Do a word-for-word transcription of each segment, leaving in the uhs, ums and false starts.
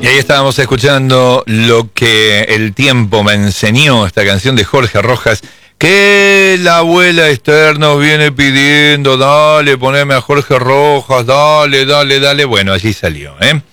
Y ahí estábamos escuchando Lo que el tiempo me enseñó, esta canción de Jorge Rojas, que la abuela Esther nos viene pidiendo, dale, poneme a Jorge Rojas, dale, dale, dale. Bueno, allí salió, ¿eh?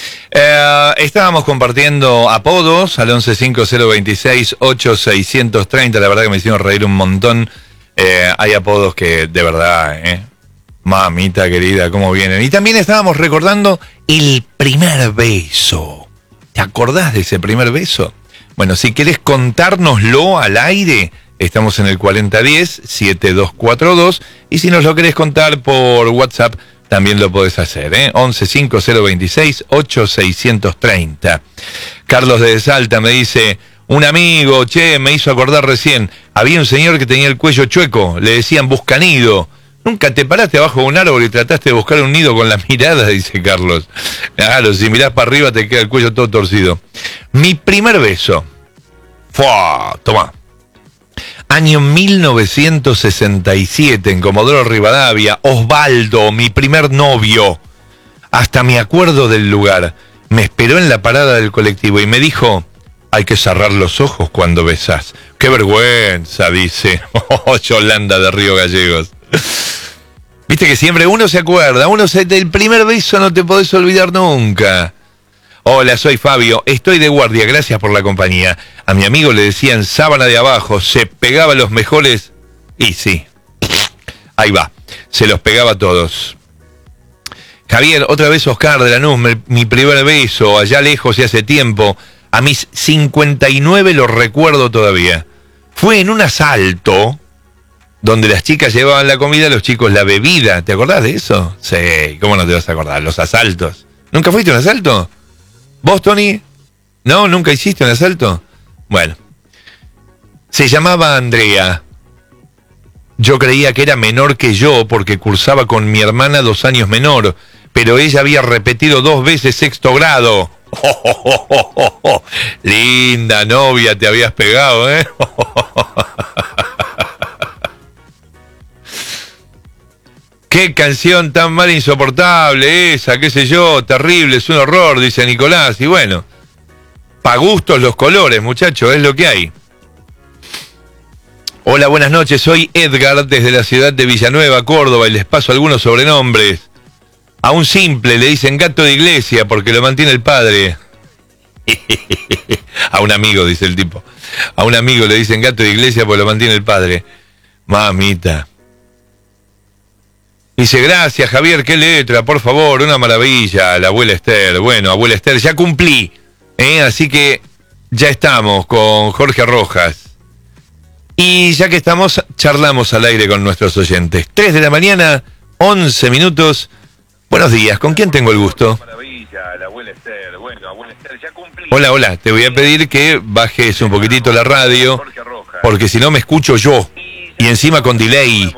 Eh, estábamos compartiendo apodos al once cinco cero veintiséis ocho seiscientos treinta, la verdad que me hicieron reír un montón. Eh, hay apodos que de verdad, ¿eh? Mamita querida, cómo vienen. Y también estábamos recordando el primer beso. ¿Te acordás de ese primer beso? Bueno, si querés contárnoslo al aire, estamos en el cuarenta diez setenta y dos cuarenta y dos. Y si nos lo querés contar por WhatsApp, también lo podés hacer, ¿eh? once cinco cero veintiséis ocho seiscientos treinta. Carlos de Salta me dice, un amigo, che, me hizo acordar recién, había un señor que tenía el cuello chueco, le decían buscanido. Nunca te paraste abajo de un árbol y trataste de buscar un nido con la mirada, dice Carlos. Claro, si mirás para arriba te queda el cuello todo torcido. Mi primer beso. ¡Fua! Tomá. Año mil novecientos sesenta y siete, en Comodoro Rivadavia, Osvaldo, mi primer novio. Hasta me acuerdo del lugar. Me esperó en la parada del colectivo y me dijo, hay que cerrar los ojos cuando besás. ¡Qué vergüenza!, dice. Oh, Yolanda de Río Gallegos. Viste que siempre uno se acuerda, uno se, del primer beso no te podés olvidar nunca. Hola, soy Fabio, estoy de guardia, gracias por la compañía. A mi amigo le decían sábana de abajo, se pegaba los mejores... Y sí, ahí va, se los pegaba a todos. Javier, otra vez Oscar de Lanús, mi, mi primer beso, allá lejos y hace tiempo. A mis cincuenta y nueve lo recuerdo todavía. Fue en un asalto donde las chicas llevaban la comida, los chicos la bebida. ¿Te acordás de eso? Sí, ¿cómo no te vas a acordar? Los asaltos. ¿Nunca fuiste a un asalto? ¿Vos, Tony? ¿No? ¿Nunca hiciste un asalto? Bueno. Se llamaba Andrea. Yo creía que era menor que yo porque cursaba con mi hermana dos años menor, pero ella había repetido dos veces sexto grado. Oh, oh, oh, oh, oh, oh. Linda novia te habías pegado, ¿eh? Qué canción tan mal insoportable esa, qué sé yo, terrible, es un horror, dice Nicolás. Y bueno, pa' gustos los colores, muchachos, es lo que hay. Hola, buenas noches, soy Edgar desde la ciudad de Villanueva, Córdoba, y les paso algunos sobrenombres. A un simple le dicen gato de iglesia porque lo mantiene el padre. A un amigo, dice el tipo. A un amigo le dicen gato de iglesia porque lo mantiene el padre. Mamita. Dice, gracias Javier, qué letra, por favor, una maravilla, la abuela Esther. Bueno, abuela Esther, ya cumplí, ¿eh? Así que ya estamos con Jorge Rojas. Y ya que estamos, charlamos al aire con nuestros oyentes. tres de la mañana, once minutos. Buenos días, ¿con quién tengo el gusto? Maravilla, la abuela Esther. Bueno, abuela Esther, ya cumplí. Hola, hola, te voy a pedir que bajes un poquitito la radio, porque si no me escucho yo. Y encima con delay.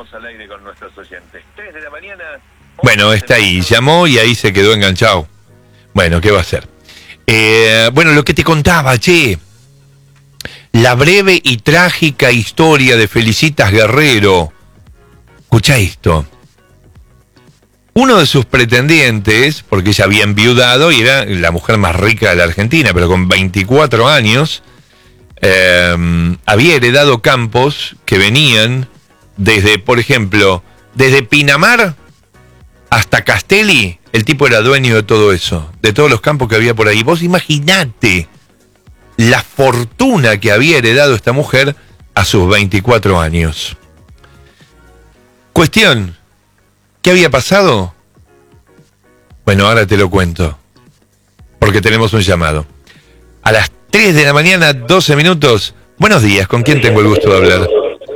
Bueno, está ahí, llamó y ahí se quedó enganchado. Bueno, ¿qué va a hacer? Eh, bueno, lo que te contaba, che. La breve y trágica historia de Felicitas Guerrero. Escucha esto. Uno de sus pretendientes, porque ella había enviudado y era la mujer más rica de la Argentina, pero con veinticuatro años, eh, había heredado campos que venían desde, por ejemplo, desde Pinamar hasta Castelli. El tipo era dueño de todo eso, de todos los campos que había por ahí. Vos imaginate la fortuna que había heredado esta mujer a sus veinticuatro años. Cuestión, ¿qué había pasado? Bueno, ahora te lo cuento, porque tenemos un llamado. A las tres de la mañana, doce minutos. Buenos días, ¿con quién tengo el gusto de hablar?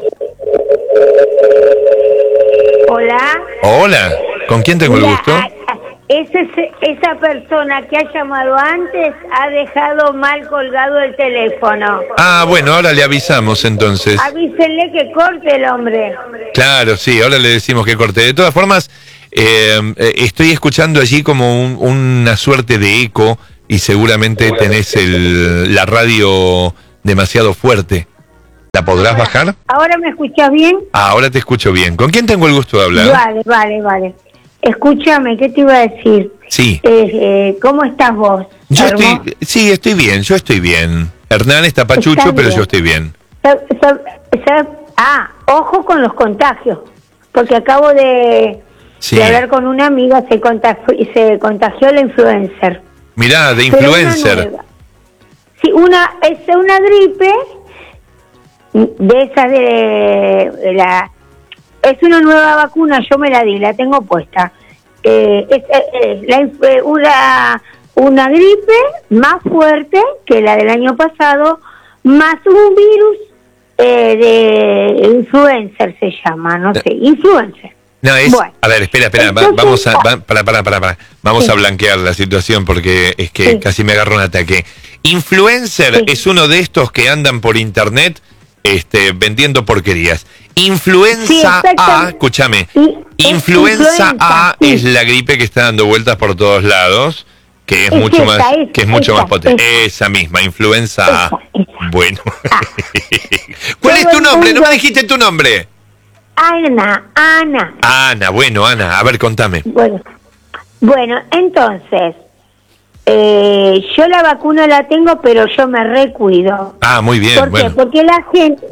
Hola. Hola, ¿con quién tengo el gusto? Ese, esa persona que ha llamado antes ha dejado mal colgado el teléfono. Ah, bueno, ahora le avisamos entonces. Avísenle que corte el hombre. Claro, sí, ahora le decimos que corte. De todas formas, eh, estoy escuchando allí como un, una suerte de eco y seguramente tenés el, la radio demasiado fuerte. ¿La podrás bajar? ¿Ahora me escuchás bien? Ah, ahora te escucho bien. ¿Con quién tengo el gusto de hablar? Vale, vale, vale. Escúchame, ¿qué te iba a decir? Sí. Eh, eh, ¿Cómo estás vos? Yo Hermoso. estoy, sí, estoy bien, yo estoy bien. Hernán está pachucho, Está pero bien. yo estoy bien. Sa- sa- sa- Ah, ojo con los contagios, porque acabo de, Sí. de hablar con una amiga, se contagió, se contagió la influencer. Mirá, de Pero una influencer. nueva. Sí, una, es una gripe de esas de, de la... Es una nueva vacuna, yo me la di, la tengo puesta. Eh, es, es la, inf- una, una gripe más fuerte que la del año pasado, más un virus eh, de influencer se llama, no sé, influencer. No, es... Bueno, a ver, espera, espera, va- entonces- vamos a... va- para, para, para, para. Vamos Sí. a blanquear la situación porque es que Sí. casi me agarró un ataque. Influencer Sí. es uno de estos que andan por internet este, vendiendo porquerías. Influenza Sí, A, exactamente. escúchame, Sí, es influenza influenza, A sí. es la gripe que está dando vueltas por todos lados, que es Es mucho esa, más, esa, que es mucho esa, más potente. esa. Esa misma, influenza A. Esa, esa. Bueno. ¿Cuál es Todo tu el nombre? No me mundo- dijiste tu nombre. Ana, Ana. Ana, bueno, Ana, a ver, contame. Bueno, bueno, entonces, eh, yo la vacuna la tengo, pero yo me recuido. Ah, muy bien, ¿Por qué? bueno. Porque la gente,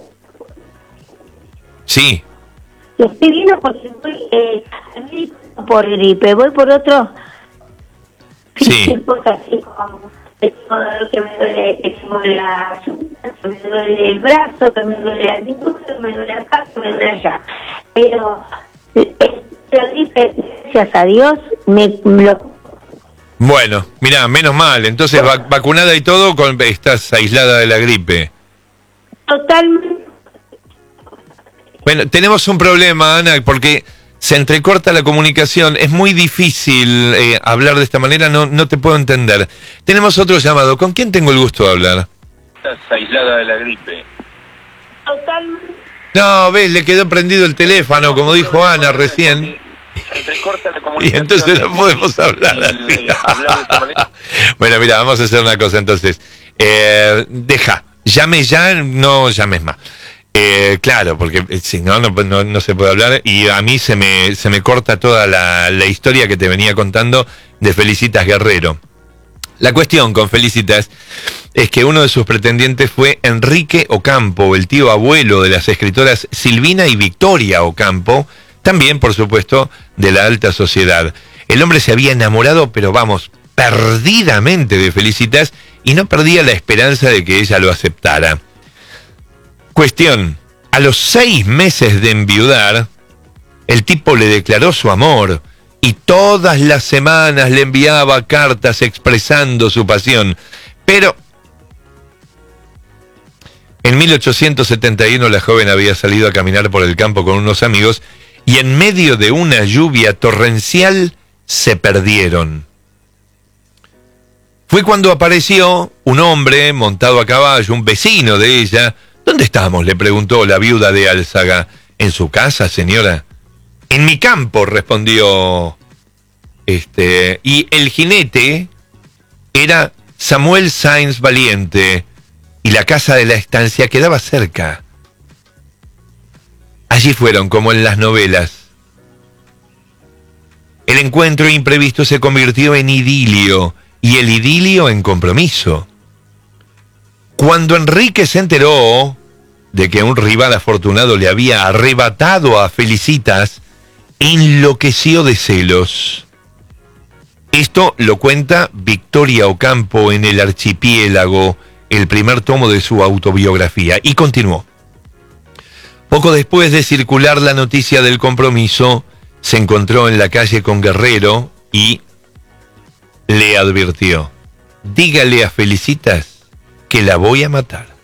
Sí, lo estoy viendo porque voy, eh, no por gripe, voy por otro... Sí. Cosas así como que me duele, que me duele la que me duele el brazo, que me duele la cintura, que me duele acá, que me duele allá. Pero eh, la gripe, gracias a Dios, me, me lo... bueno, mira, menos mal. Entonces, va- vacunada y todo, con, estás aislada de la gripe. Totalmente. Bueno, tenemos un problema, Ana, porque se entrecorta la comunicación. Es muy difícil eh, hablar de esta manera, no, no te puedo entender. Tenemos otro llamado. ¿Con quién tengo el gusto de hablar? Estás aislada de la gripe. Totalmente. No, ves, le quedó prendido el teléfono, como dijo Ana recién. Se entrecorta la Y comunicación. entonces no podemos hablar así. Eh, hablar de esta manera. Bueno, mira, vamos a hacer una cosa entonces. Eh, deja, llame ya, no llames más. Eh, claro, porque eh, si no, no, no, no se puede hablar y a mí se me, se me corta toda la, la historia que te venía contando de Felicitas Guerrero. La cuestión con Felicitas es que uno de sus pretendientes fue Enrique Ocampo, el tío abuelo de las escritoras Silvina y Victoria Ocampo, también, por supuesto, de la alta sociedad. El hombre se había enamorado, pero vamos, perdidamente de Felicitas y no perdía la esperanza de que ella lo aceptara. Cuestión, a los seis meses de enviudar, el tipo le declaró su amor y todas las semanas le enviaba cartas expresando su pasión. Pero en mil ochocientos setenta y uno la joven había salido a caminar por el campo con unos amigos y en medio de una lluvia torrencial se perdieron. Fue cuando apareció un hombre montado a caballo, un vecino de ella. ¿Dónde estamos?, le preguntó la viuda de Álzaga. ¿En su casa, señora? En mi campo, respondió este. Y el jinete era Samuel Sáenz Valiente, y la casa de la estancia quedaba cerca. Allí fueron, como en las novelas. El encuentro imprevisto se convirtió en idilio, y el idilio en compromiso. Cuando Enrique se enteró de que un rival afortunado le había arrebatado a Felicitas, enloqueció de celos. Esto lo cuenta Victoria Ocampo en El Archipiélago, el primer tomo de su autobiografía, y continuó. Poco después de circular la noticia del compromiso, se encontró en la calle con Guerrero y le advirtió: dígale a Felicitas que la voy a matar.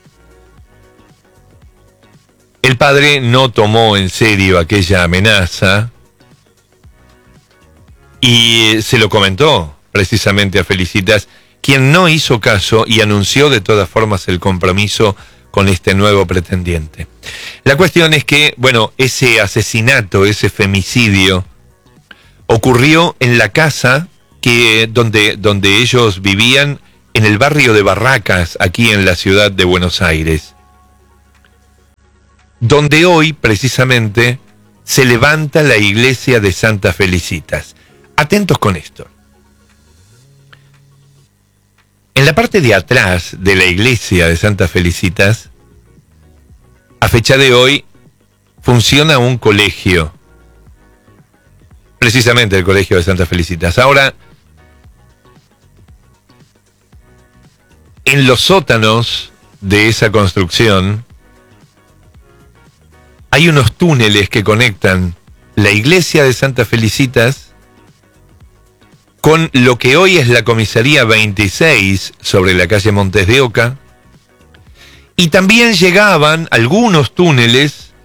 El padre no tomó en serio aquella amenaza y se lo comentó precisamente a Felicitas, quien no hizo caso y anunció de todas formas el compromiso con este nuevo pretendiente. La cuestión es que, bueno, ese asesinato, ese femicidio, ocurrió en la casa que, donde, donde ellos vivían, en el barrio de Barracas, aquí en la ciudad de Buenos Aires, donde hoy, precisamente, se levanta la iglesia de Santa Felicitas. Atentos con esto. En la parte de atrás de la iglesia de Santa Felicitas, a fecha de hoy, funciona un colegio. Precisamente el colegio de Santa Felicitas. Ahora, en los sótanos de esa construcción, hay unos túneles que conectan la iglesia de Santa Felicitas con lo que hoy es la comisaría veintiséis sobre la calle Montes de Oca, y también llegaban algunos túneles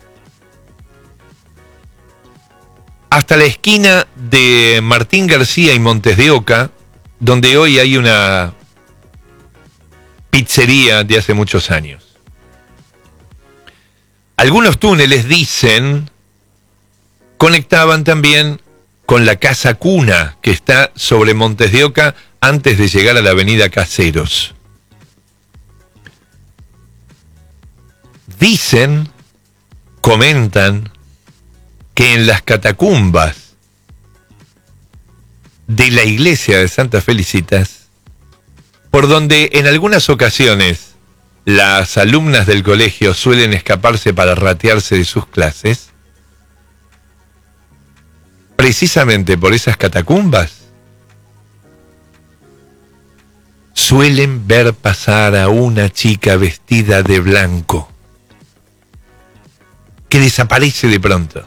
hasta la esquina de Martín García y Montes de Oca, donde hoy hay una pizzería de hace muchos años. Algunos túneles, dicen, conectaban también con la casa cuna que está sobre Montes de Oca antes de llegar a la avenida Caseros. Dicen, comentan, que en las catacumbas de la iglesia de Santa Felicitas, por donde en algunas ocasiones las alumnas del colegio suelen escaparse para ratearse de sus clases, precisamente por esas catacumbas, suelen ver pasar a una chica vestida de blanco, que desaparece de pronto.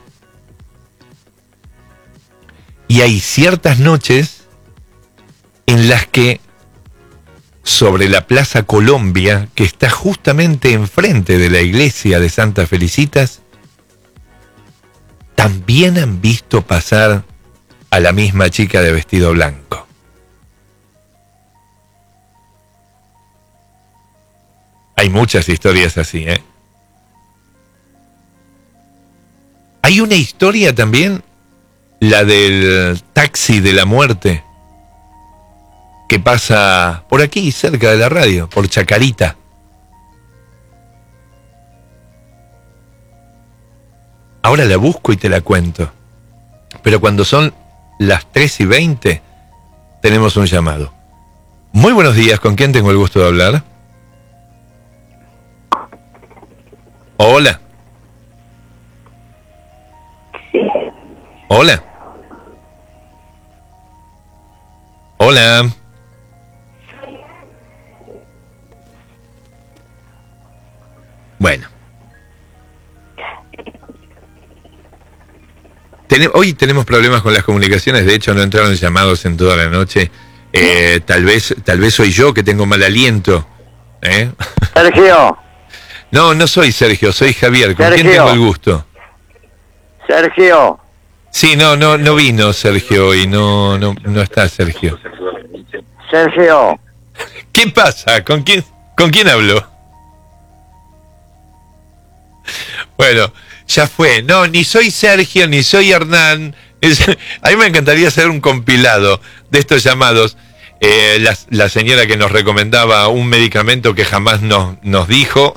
Y hay ciertas noches en las que, sobre la Plaza Colombia, que está justamente enfrente de la iglesia de Santa Felicitas, también han visto pasar a la misma chica de vestido blanco. Hay muchas historias así, ¿eh? Hay una historia también, la del taxi de la muerte, que pasa por aquí, cerca de la radio, por Chacarita. Ahora la busco y te la cuento. Pero cuando son las tres y veinte, tenemos un llamado. Muy buenos días, ¿con quién tengo el gusto de hablar? Hola. Sí. Hola. Hola. Bueno. Ten- hoy tenemos problemas con las comunicaciones, de hecho no entraron llamados en toda la noche. Eh, tal vez, tal vez soy yo que tengo mal aliento. ¿Eh? Sergio, No, no soy Sergio, soy Javier. ¿Con quién Sergio. tengo el gusto? Sergio, Sí, no, no, no vino Sergio hoy, no, no, no está Sergio. Sergio, ¿Qué pasa? ¿Con quién, con quién hablo? Bueno, ya fue. No, ni soy Sergio, ni soy Hernán. Es- a mí me encantaría hacer un compilado de estos llamados. Eh, la, la señora que nos recomendaba un medicamento que jamás nos, nos dijo.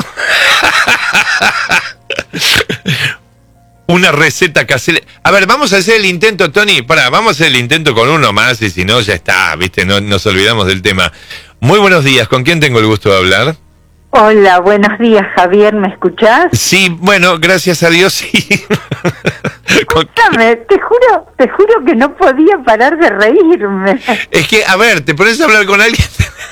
Una receta casera. A ver, vamos a hacer el intento, Tony. Pará, vamos a hacer el intento con uno más y si no, ya está, ¿viste? No nos olvidamos del tema. Muy buenos días, ¿con quién tengo el gusto de hablar? Hola, buenos días, Javier, ¿me escuchás? Sí, bueno, gracias a Dios, sí. Con- Escúchame, te juro, te juro que no podía parar de reírme. Es que, a ver, te pones a hablar con alguien.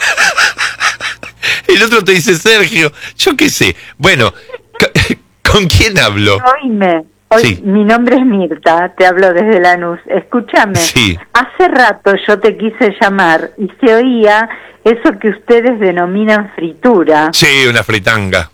El otro te dice Sergio. Yo qué sé. Bueno, c- ¿con quién hablo? Oíme, hoy, Sí. mi nombre es Mirta, te hablo desde Lanús. Escúchame, Sí. hace rato yo te quise llamar y se oía eso que ustedes denominan fritura. Sí, una fritanga.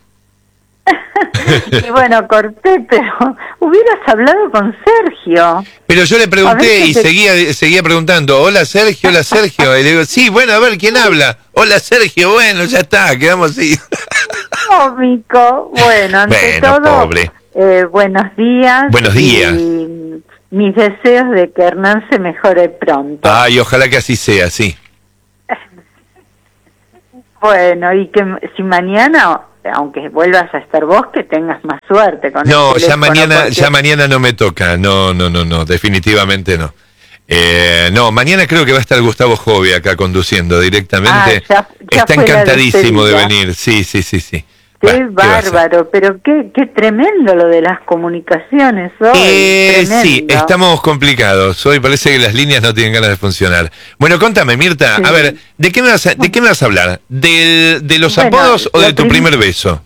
Y bueno, corté, pero hubieras hablado con Sergio. Pero yo le A pregunté ver, y te- seguía seguía preguntando, hola Sergio, hola Sergio. Y le digo, sí, bueno, a ver, ¿quién habla? Hola Sergio, bueno, ya está, quedamos así. Cómico. Bueno, ante Bueno, todo, pobre. eh, buenos días. Buenos días. Y mis deseos de que Hernán se mejore pronto. Ay, ojalá que así sea, sí. Bueno, y que m- si mañana, aunque vuelvas a estar vos, que tengas más suerte con No, el ya teléfono, mañana, porque- ya mañana no me toca. No, no, no, no, definitivamente no. Eh, no, mañana creo que va a estar Gustavo Jovi acá conduciendo directamente. Ah, ya- ya Está fue la encantadísimo de despedida. venir, sí, sí, sí, sí. Qué Bah, ¿qué va a hacer? bárbaro, pero qué, qué tremendo lo de las comunicaciones hoy. Eh, sí, tremendo. estamos complicados. Hoy parece que las líneas no tienen ganas de funcionar. Bueno, contame, Mirta, Sí. a ver, ¿de qué me vas a, de qué me vas a hablar? ¿Del, ¿De los Bueno, apodos o lo de tu prim- primer beso?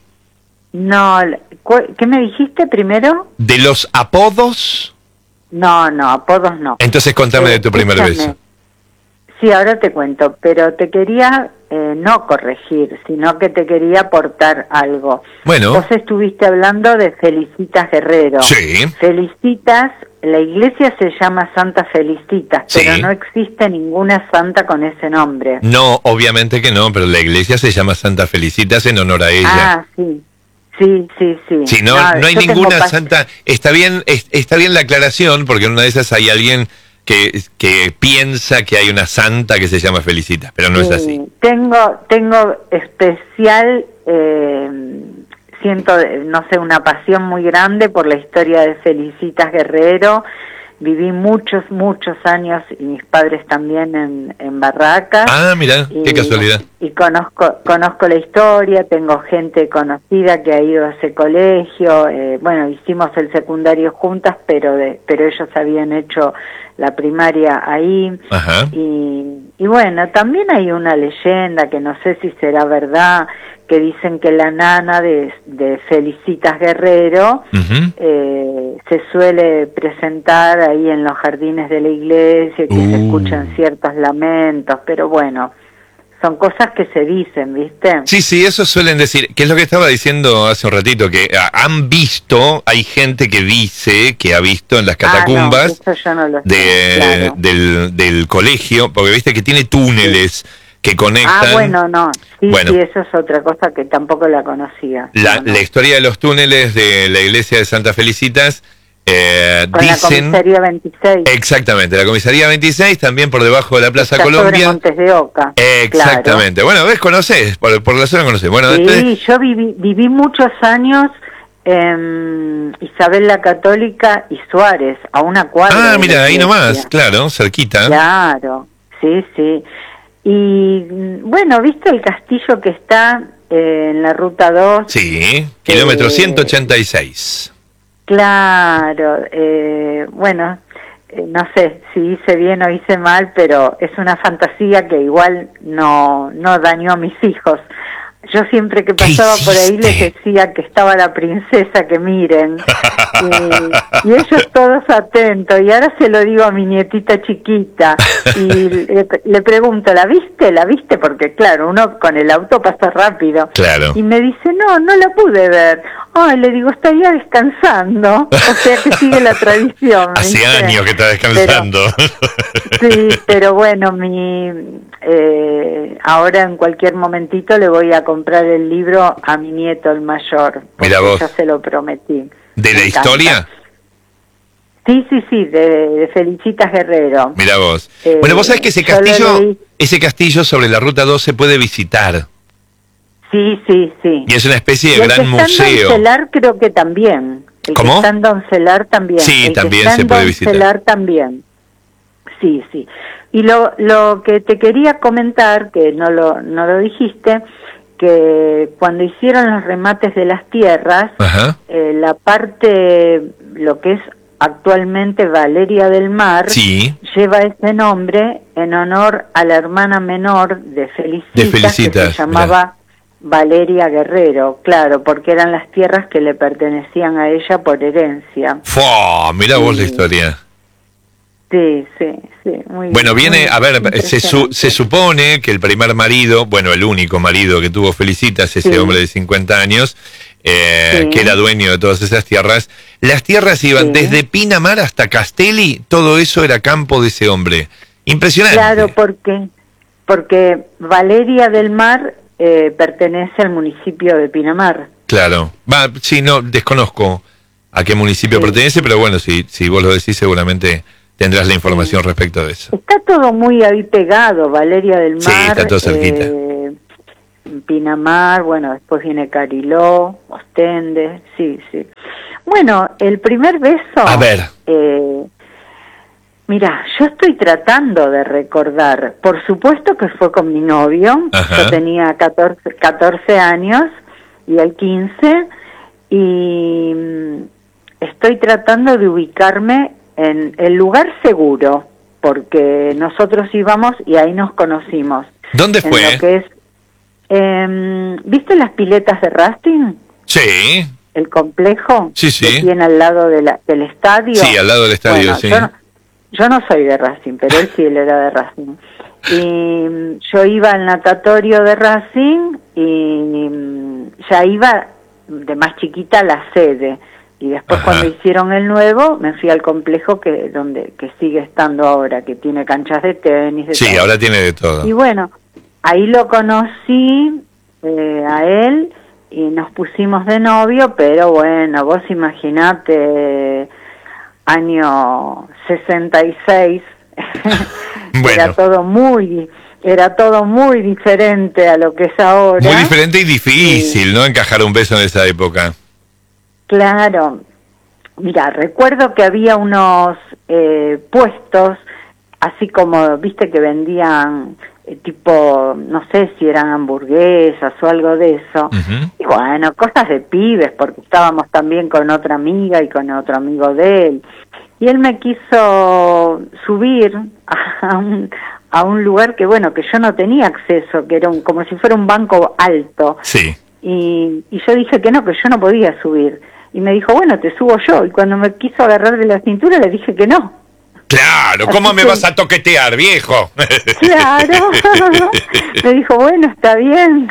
No, la- cu- ¿qué me dijiste primero? ¿De los apodos? No, no, apodos no. Entonces contame Eh, de tu primer escúchame. beso. Sí, ahora te cuento, pero te quería eh, no corregir, sino que te quería aportar algo. Bueno. Vos estuviste hablando de Felicitas Guerrero. Sí. Felicitas, la iglesia se llama Santa Felicitas, Sí. pero no existe ninguna santa con ese nombre. No, obviamente que no, pero la iglesia se llama Santa Felicitas en honor a ella. Ah, sí. Sí, sí, sí. Si no, no hay yo tengo ninguna pas- santa. Está bien, es- está bien la aclaración, porque en una de esas hay alguien que, que piensa que hay una santa que se llama Felicitas, pero no es Sí, así. Tengo, tengo especial, eh, siento, no sé, una pasión muy grande por la historia de Felicitas Guerrero. Viví muchos, muchos años, y mis padres también, en, en Barracas. Ah, mira, qué Y- casualidad. Y conozco, conozco la historia, tengo gente conocida que ha ido a ese colegio. Eh, bueno, hicimos el secundario juntas, pero de, pero ellos habían hecho la primaria ahí. Ajá. Y, y bueno, también hay una leyenda que no sé si será verdad, que dicen que la nana de, de Felicitas Guerrero Ujú. eh, se suele presentar ahí en los jardines de la iglesia, que se Uh. escuchan ciertos lamentos, pero bueno, son cosas que se dicen, ¿viste? Sí, sí, eso suelen decir, que es lo que estaba diciendo hace un ratito, que ah, han visto, hay gente que dice que ha visto en las catacumbas Ah, no, eso yo no lo sé, de, claro. del, del colegio, porque viste que tiene túneles que conectan. Ah, bueno, no, sí, Bueno. sí, eso es otra cosa que tampoco la conocía. La, No, no. la historia de los túneles de la iglesia de Santa Felicitas, eh, Con la dicen... comisaría veintiséis. Exactamente, la comisaría veintiséis, también por debajo de la Plaza Está sobre Colombia. Montes de Oca. Exactamente. Bueno, ves, conocés, por, por la zona conocés. Bueno, Claro. Sí, entonces- yo viví, viví muchos años en Isabel la Católica y Suárez, a una cuadra. ah, de la mira, ahí iglesia. nomás, claro, cerquita. Claro, sí, sí. Y mm, bueno, ¿viste el castillo que está eh, en la ruta dos? Sí, kilómetro Eh, ciento ochenta y seis. Claro, eh, bueno, eh, no sé si hice bien o hice mal, pero es una fantasía que igual no, no dañó a mis hijos. Yo siempre que ¿Qué pasaba por ahí les hiciste? decía que estaba la princesa, que miren. Y, y ellos todos atentos. Y ahora se lo digo a mi nietita chiquita. Y le, le pregunto, ¿la viste? ¿La viste? Porque claro, uno con el auto pasa rápido. Claro. Y me dice, no, no la pude ver. Ay, le digo, estaría descansando. O sea que sigue la tradición. Hace ¿viste? años que está descansando. Pero, sí, pero bueno, mi eh, ahora en cualquier momentito le voy a comprar el libro a mi nieto, el mayor. Porque Mira vos. ya se lo prometí. ¿De Me la encanta. historia? Sí, sí, sí, de, de Felicitas Guerrero. Mira vos. Eh, Bueno, vos sabés que ese yo lo castillo, leí. ese castillo sobre la ruta dos se puede visitar. Sí, sí, sí. Y es una especie de Y el gran que está en museo. Doncelar creo que también. El ¿Cómo? que está en Doncelar también. Sí, El que también está se en puede visitar. Doncelar también. Sí, sí. Y lo, lo que te quería comentar, que no lo, no lo dijiste, que cuando hicieron los remates de las tierras, Ajá. eh, la parte, lo que es actualmente Valeria del Mar, Sí. lleva ese nombre en honor a la hermana menor de Felicitas, De Felicitas, que se llamaba Valeria Guerrero, claro, porque eran las tierras que le pertenecían a ella por herencia. ¡Fua! Mirá vos la Sí. historia. Sí, sí, sí. Muy, Bueno, viene, muy a ver, se, su- impresionante. se supone que el primer marido, bueno, el único marido que tuvo Felicitas, ese Sí. hombre de cincuenta años, eh, Sí. que era dueño de todas esas tierras, las tierras iban Sí. desde Pinamar hasta Castelli, todo eso era campo de ese hombre. Impresionante. Claro, porque porque Valeria del Mar eh, pertenece al municipio de Pinamar. Claro. Va, sí, no, desconozco a qué municipio Sí. pertenece, pero bueno, si, si vos lo decís seguramente tendrás la información respecto de eso. Está todo muy ahí pegado, Valeria del Mar. Sí, está todo cerquita. eh, Pinamar, bueno, después viene Cariló, Ostende, sí, sí. Bueno, el primer beso... A ver. Eh, Mira, yo estoy tratando de recordar. Por supuesto que fue con mi novio. Ajá. Yo tenía catorce, catorce años y él quince. Y mm, estoy tratando de ubicarme en el lugar seguro, porque nosotros íbamos y ahí nos conocimos. ¿Dónde En fue? lo que es, eh, ¿viste las piletas de Racing? Sí, El complejo Sí, sí. que tiene al lado de la, del estadio. sí, al lado del estadio, Bueno, sí. yo, no, yo no soy de Racing, pero él sí, él era de Racing. Y mm, yo iba al natatorio de Racing y mm, ya iba de más chiquita a la sede. Y después Ajá. cuando hicieron el nuevo, me fui al complejo que donde que sigue estando ahora, que tiene canchas de tenis. De Sí, todo. ahora tiene de todo. Y bueno, ahí lo conocí eh, a él y nos pusimos de novio, pero bueno, vos imaginate, año sesenta y seis, Bueno. era todo muy, era todo muy diferente a lo que es ahora. Muy diferente y difícil, ¿no? Encajar un beso en esa época. Claro, mira, recuerdo que había unos eh, puestos, así como, viste, que vendían eh, tipo, no sé si eran hamburguesas o algo de eso. Ujú. Y bueno, cosas de pibes, porque estábamos también con otra amiga y con otro amigo de él. Y él me quiso subir a un, a un lugar que, bueno, que yo no tenía acceso, que era un, como si fuera un banco alto. Sí. Y, y yo dije que no, que yo no podía subir. Y me dijo, bueno, te subo yo. Y cuando me quiso agarrar de la cintura le dije que no. Claro, ¿cómo Así me que- vas a toquetear, viejo? Claro. Me dijo, bueno, está bien.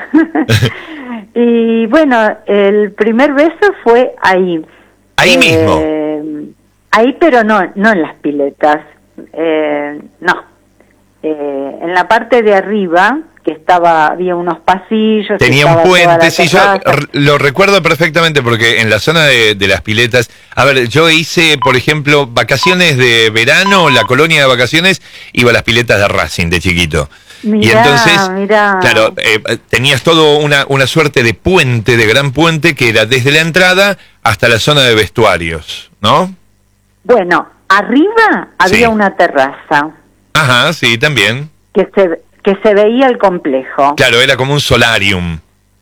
Y bueno, el primer beso fue ahí. Ahí Eh, mismo. Ahí, pero no, no en las piletas. Eh, no. Eh, en la parte de arriba, que estaba, había unos pasillos. Tenía un estaba toda la puente, sí, yo terraza. r- lo recuerdo perfectamente porque en la zona de, de las piletas, a ver, yo hice, por ejemplo, vacaciones de verano, la colonia de vacaciones, iba a las piletas de Racing de chiquito. y Mirá, entonces, mirá. claro, eh, tenías todo una, una suerte de puente, de gran puente, que era desde la entrada hasta la zona de vestuarios, ¿no? Bueno, arriba había Sí. una terraza Ajá, sí, también. que se que se veía el complejo. Claro, era como un solarium.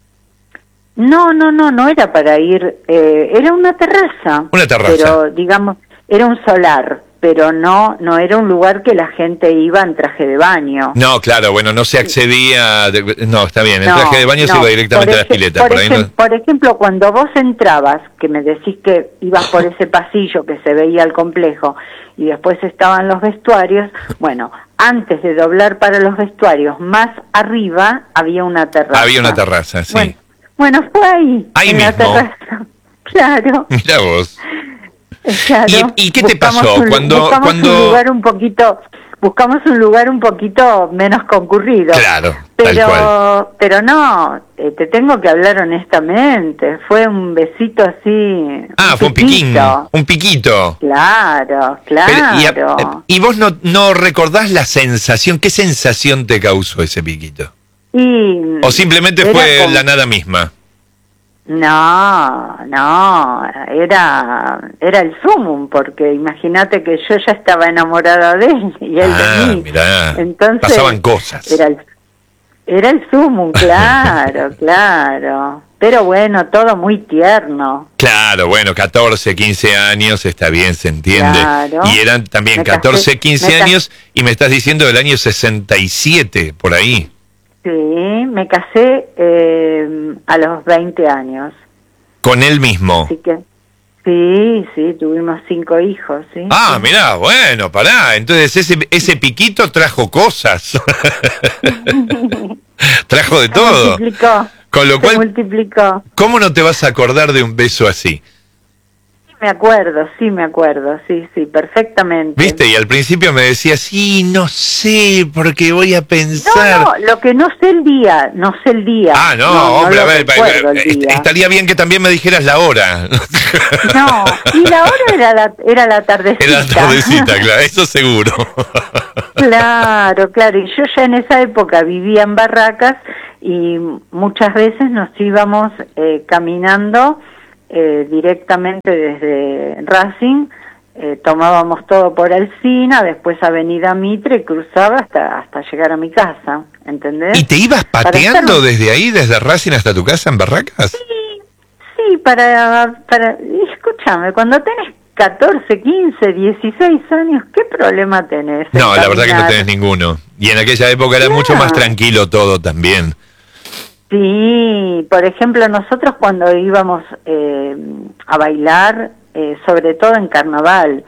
No, no, no, no era para ir, eh, era una terraza. Una terraza. Pero, digamos, era un solar, pero no no era un lugar que la gente iba en traje de baño. No, claro, bueno, no se accedía, de- no, está bien, el No, traje de baño se no. iba directamente Por a las eje- piletas. Por, Por ahí ejem- no- por ejemplo, cuando vos entrabas, que me decís que ibas por ese pasillo que se veía el complejo y después estaban los vestuarios, bueno, antes de doblar para los vestuarios, más arriba había una terraza. Había una terraza, sí. Bueno, bueno, fue ahí, Ahí en la mismo. terraza. Claro. Mirá vos. Claro. ¿Y- y qué te Buscamos pasó? un- Cuando- buscamos cuando- un lugar un poquito, buscamos un lugar un poquito menos concurrido. Claro, tal pero, cual. pero no, eh, te tengo que hablar honestamente. Fue un besito así. Ah, fue un piquín, piquito. un piquito. Claro, Pero, claro. y, a- y vos no, no recordás la sensación, ¿qué sensación te causó ese piquito? Y ¿O simplemente era fue como- la nada misma? No, no, era era el sumum, porque imagínate que yo ya estaba enamorada de él y él Ah, de mí. mirá, Entonces, pasaban cosas. Era el, era el sumum, claro, claro. Pero bueno, todo muy tierno. Claro, bueno, catorce, quince años, está bien, se entiende. Claro. Y eran también Me casé- catorce, quince me ca- años, y me estás diciendo del año sesenta y siete, por ahí. Sí, me casé eh, a los veinte años. Con él mismo. Así que, sí, sí, tuvimos cinco hijos, sí. Ah, mirá, bueno, pará. Entonces ese, ese piquito trajo cosas. Trajo de Se todo. multiplicó. Con lo se cual, multiplicó. ¿cómo no te vas a acordar de un beso así? Sí, me acuerdo, sí, me acuerdo, sí, sí, perfectamente. ¿Viste? Y al principio me decías, sí, no sé, porque voy a No, pensar. no, lo que no sé el día, no sé el día. Ah, no, hombre, lo a ver, recuerdo el est- día. estaría bien que también me dijeras la hora. No, y la hora era la, era la tardecita. Era tardecita, claro, eso seguro. Claro, claro, y yo ya en esa época vivía en Barracas y muchas veces nos íbamos eh, caminando eh, directamente desde Racing eh, tomábamos todo por Alsina, después Avenida Mitre, y cruzaba hasta hasta llegar a mi casa, ¿entendés? ¿Y te ibas Para pateando estar- desde ahí, desde Racing hasta tu casa en Barracas? Sí, sí, para, para, y escúchame, cuando tenés catorce, quince, dieciséis años, ¿qué problema tenés? en No, la verdad que no caminar? tenés ninguno. Y en aquella época era No. mucho más tranquilo todo también. Sí, por ejemplo, nosotros cuando íbamos eh, a bailar, eh, sobre todo en carnaval,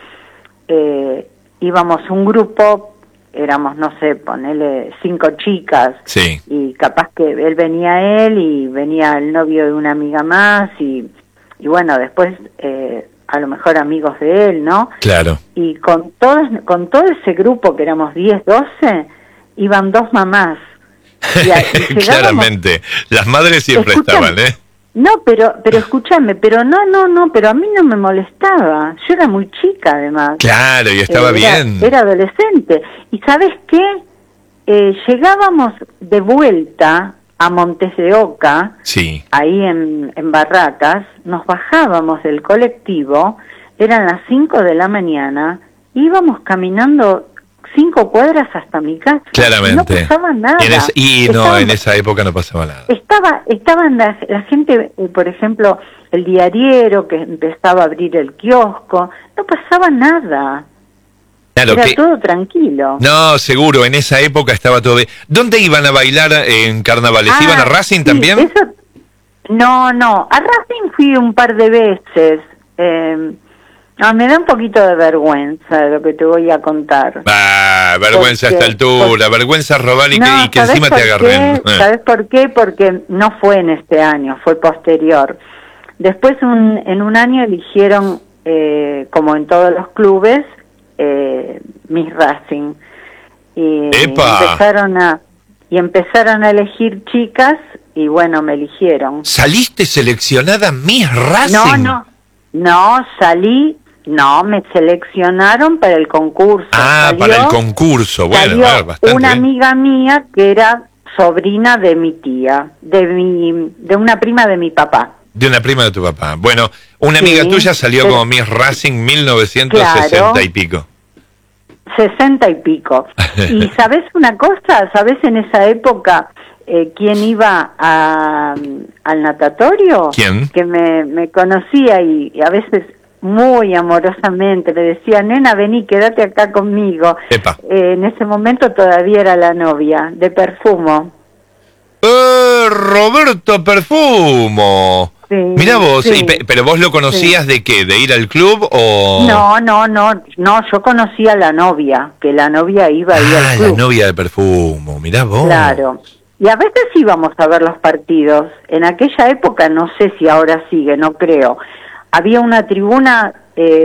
eh, íbamos un grupo, éramos, no sé, ponele cinco chicas, Sí. y capaz que él venía él y venía el novio de una amiga más, y, y bueno, después eh, a lo mejor amigos de él, ¿no? Claro. Y con, todas, con todo ese grupo, que éramos diez, doce, iban dos mamás. Y a- y llegábamos- Claramente. Las madres siempre Escúchame. estaban, ¿eh? No, pero pero escúchame, pero no, no, no, pero a mí no me molestaba. Yo era muy chica, además. Claro, y estaba Eh, era, bien. Era adolescente. ¿Y sabes qué? Eh, llegábamos de vuelta a Montes de Oca, Sí. ahí en, en Barracas, nos bajábamos del colectivo, eran las cinco de la mañana, íbamos caminando cinco cuadras hasta mi casa. Claramente. No pasaba nada. Y, en es- y no, Estaban- en esa época no pasaba nada. Estaba, estaban la, la gente, eh, por ejemplo, el diariero que empezaba a abrir el kiosco, no pasaba nada. Claro Era que... todo tranquilo. No, seguro, en esa época estaba todo bien. ¿Dónde iban a bailar en carnavales? Ah, ¿Iban a Racing sí, también? eso- no, no, a Racing fui un par de veces. Eh, no, me da un poquito de vergüenza lo que te voy a contar. Ah, vergüenza a esta Porque- altura, vergüenza robar y que, No, y que ¿sabés encima te por agarren. qué? Eh. ¿Sabes por qué? Porque no fue en este año, fue posterior. Después un, en un año eligieron, eh, como en todos los clubes, eh, Miss Racing. Y ¡Epa! empezaron a y empezaron a elegir chicas y bueno, me eligieron. ¿Saliste seleccionada Miss Racing? No, no, no, salí, no, me seleccionaron para el concurso. Ah, Salió- para el concurso. Bueno, salió ah, bastante. una ¿eh? amiga mía que era sobrina de mi tía, de mi, de una prima de mi papá. De una prima de tu papá. Bueno, una Sí, amiga tuya salió pero- como Miss Racing mil novecientos sesenta Claro. y pico. Sesenta y pico. Y ¿sabes una cosa? ¿Sabes en esa época eh, quién iba a, al natatorio? ¿Quién? Que me, me conocía y, y a veces muy amorosamente me decía, nena, vení, quédate acá conmigo. Epa. Eh, en ese momento todavía era la novia de Perfumo. ¡Eh, Roberto Perfumo! Sí, Mira vos, sí. y pe- ¿pero vos lo conocías de qué? ¿De ir al club o...? No, no, no, no, yo conocía a la novia, que la novia iba ahí Ah, al la club. novia de Perfumo, mirá vos. Claro. Y a veces íbamos a ver los partidos. En aquella época, no sé si ahora sigue, no creo. Había una tribuna eh,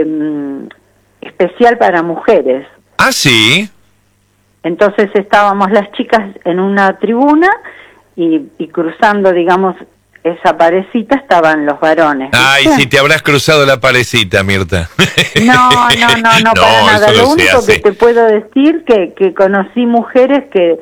especial para mujeres. Ah, sí. Entonces estábamos las chicas en una tribuna y, y cruzando, digamos, esa parecita estaban los varones. Ay, ¿viste? si te habrás cruzado la parecita, Mirta. No, no, no, no, para nada. eso Lo no se único hace. que te puedo decir que que conocí mujeres que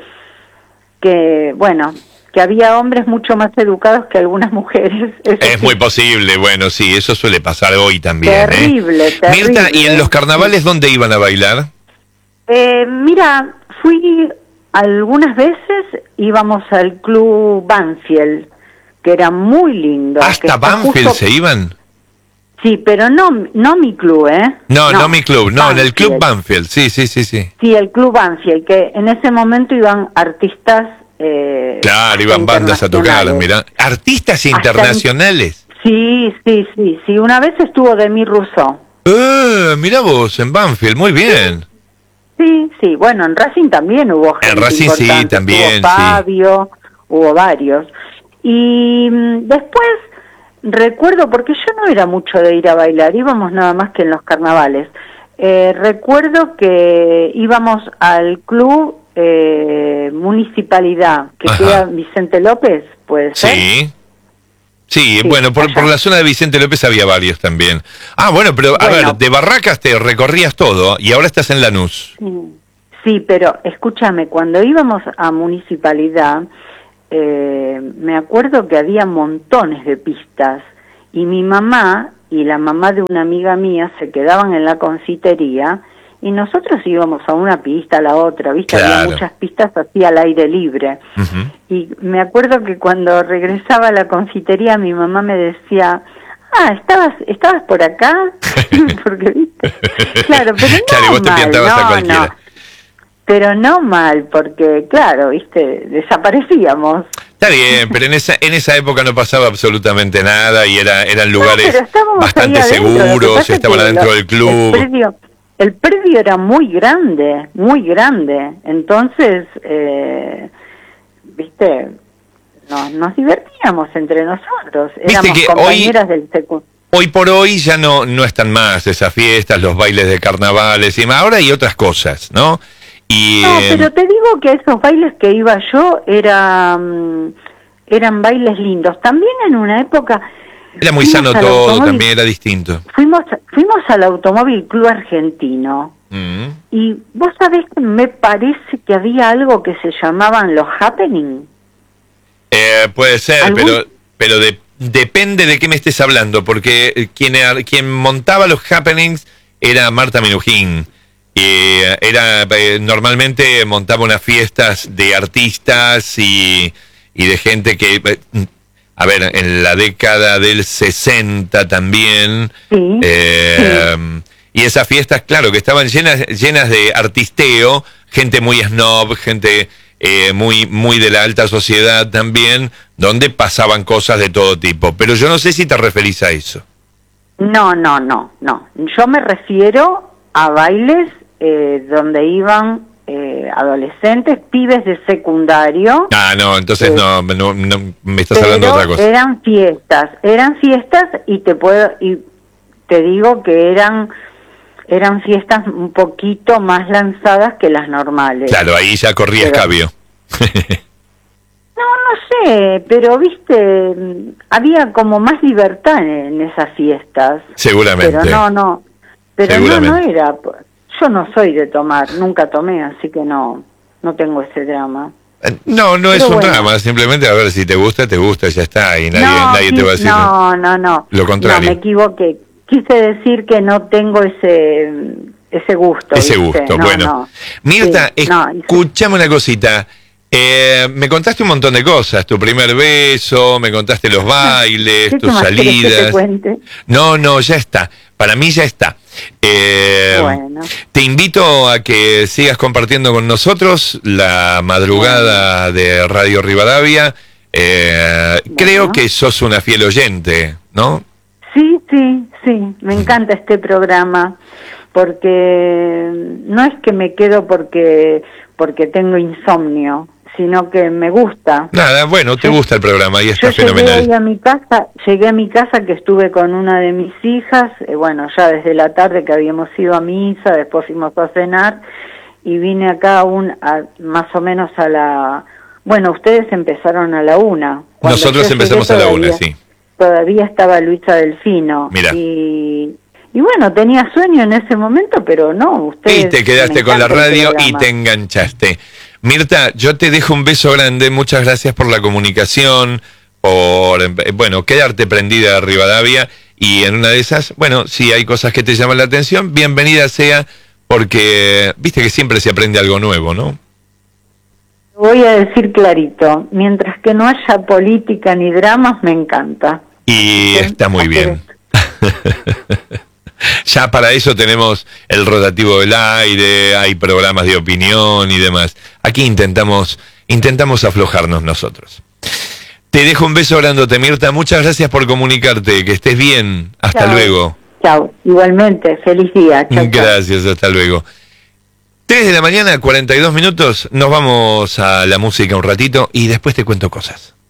que bueno, que había hombres mucho más educados que algunas mujeres. Eso Es sí. muy posible, bueno, sí, eso suele pasar hoy también. ¿eh? Terrible, terrible. Mirta, ¿y en los carnavales dónde iban a bailar? Eh, mira, fui algunas veces, íbamos al club Banfield, que era muy lindo. que ¿Hasta está Banfield justo- se iban? Sí, pero no no mi club, ¿eh? No, no, mi club, no, en el club Banfield. Banfield, sí, sí, sí, sí. Sí, el club Banfield, que en ese momento iban artistas... Eh, Claro, iban bandas a tocar, internacionales. mirá. Artistas Hasta internacionales. Sí, sí, sí, sí. Una vez estuvo Demi Rousseau. Eh, mirá vos, en Banfield, muy bien. Sí, sí. Bueno, en Racing también hubo gente Racing sí, importante. también, sí. Hubo Fabio, hubo varios. Y mm, después recuerdo, porque yo no era mucho de ir a bailar, íbamos nada más que en los carnavales. Eh, recuerdo que íbamos al club eh, Municipalidad, que Ajá. queda Vicente López, ¿puede ser? Sí. Sí, Sí, bueno, por, allá. por la zona de Vicente López había varios también. Ah, bueno, pero a Bueno. ver, de Barracas te recorrías todo y ahora estás en Lanús. Sí. Sí, pero escúchame, cuando íbamos a Municipalidad, eh, me acuerdo que había montones de pistas y mi mamá y la mamá de una amiga mía se quedaban en la confitería y nosotros íbamos a una pista, a la otra, ¿viste? Claro. Había muchas pistas así al aire libre. Ujú. Y me acuerdo que cuando regresaba a la confitería mi mamá me decía, ah, ¿estabas estabas por acá? Porque, ¿viste? Claro, pero no Claro, y vos te mal, piantabas a no, cualquiera. no. Pero no mal, porque, claro, ¿viste? Desaparecíamos. Está bien, pero en esa en esa época no pasaba absolutamente nada y era eran No, lugares pero estábamos bastante ahí adentro. Lo que seguros, pasa es estaban que adentro lo- del club. El predio, el predio era muy grande, muy grande. Entonces, eh, viste, nos, nos divertíamos entre nosotros. Viste Éramos que compañeras del secundario. Hoy por hoy ya no, no están más esas fiestas, los bailes de carnavales y demás. Ahora hay otras cosas, ¿no? Y, No, eh, pero te digo que esos bailes que iba yo eran, eran bailes lindos. También en una época... era muy fuimos sano al todo, automóvil- también era distinto. Fuimos, fuimos al Automóvil Club Argentino. Mm. Y vos sabés que me parece que había algo que se llamaban los happening. Eh, puede ser, ¿Algún? pero pero de- depende de qué me estés hablando, porque eh, quien, era- quien montaba los happenings era Marta Minujín. Y eh, era eh, normalmente montaba unas fiestas de artistas y, y de gente que, eh, a ver, en la década del sesenta también. Sí, eh, Y esas fiestas, claro, que estaban llenas llenas de artisteo, gente muy snob, gente eh, muy muy de la alta sociedad también, donde pasaban cosas de todo tipo. Pero yo no sé si te referís a eso. No, no, no, no. Yo me refiero a bailes eh, donde iban eh, adolescentes, pibes de secundario. Ah, no, entonces Eh, no, no, no, me estás hablando de pero otra cosa. eran fiestas, eran fiestas y te puedo y te digo que eran eran fiestas un poquito más lanzadas que las normales. Claro, ahí ya corría Pero- escabio. No, no sé, pero viste, mm, había como más libertad en, en esas fiestas. Seguramente. Pero no, no, pero no, no Seguramente. era. Yo no soy de tomar, nunca tomé, así que no, no tengo ese drama. Eh, No, no es Pero un bueno. drama, simplemente a ver si te gusta, te gusta, ya está, y nadie, no, nadie te sí, va a decir no, no, no. lo contrario. No, me equivoqué. Quise decir que no tengo ese ese gusto. Ese ¿viste? gusto, No, bueno. no. Mirta, Sí, no, escuchame una cosita. Eh, me contaste un montón de cosas, tu primer beso, me contaste los bailes, ¿Qué tus más querés que te salidas. cuente? No, no, ya está. Para mí ya está. Eh, Bueno. Te invito a que sigas compartiendo con nosotros la madrugada de Radio Rivadavia. Eh, Bueno. Creo que sos una fiel oyente, ¿no? Sí, sí, sí, me encanta este programa, porque no es que me quedo porque porque tengo insomnio, sino que me gusta. Nada, bueno, te Yo- gusta el programa y está Yo llegué fenomenal. hoy a mi casa, llegué a mi casa que estuve con una de mis hijas, eh, bueno, ya desde la tarde que habíamos ido a misa, después fuimos a cenar, y vine acá un, a, más o menos a la... Bueno, ustedes empezaron a la una. Cuando Nosotros yo llegué empezamos a la una, todavía- sí. Todavía estaba Luisa Delfino. Mirá. Y, y bueno, tenía sueño en ese momento, pero no, ustedes... Y te quedaste me con la encanta el radio y programa. te enganchaste. Mirta, yo te dejo un beso grande, muchas gracias por la comunicación, por, eh, bueno, quedarte prendida a Rivadavia, y en una de esas, bueno, si hay cosas que te llaman la atención, bienvenida sea, porque viste que siempre se aprende algo nuevo, ¿no? Voy a decir clarito, mientras que no haya política ni dramas, me encanta. Y Sí, está muy así bien. Ya para eso tenemos el rotativo del aire, hay programas de opinión y demás. Aquí intentamos, intentamos aflojarnos nosotros. Te dejo un beso grandote, Mirta. Muchas gracias por comunicarte. Que estés bien. Hasta Chao. luego. Chao, igualmente, feliz día. Chao, chao. Gracias, hasta luego. tres de la mañana, cuarenta y dos minutos. Nos vamos a la música un ratito y después te cuento cosas.